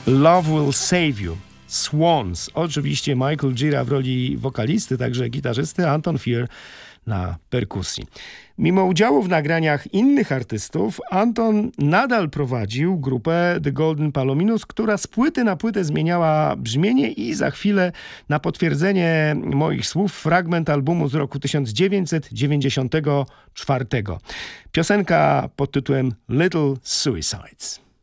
Love Will Save You. Swans. Oczywiście Michael Gira w roli wokalisty, także gitarzysty, Anton Fier na perkusji. Mimo udziału w nagraniach innych artystów, Anton nadal prowadził grupę The Golden Palominos, która z płyty na płytę zmieniała brzmienie i za chwilę, na potwierdzenie moich słów, fragment albumu z roku 1994. Piosenka pod tytułem Little Suicides.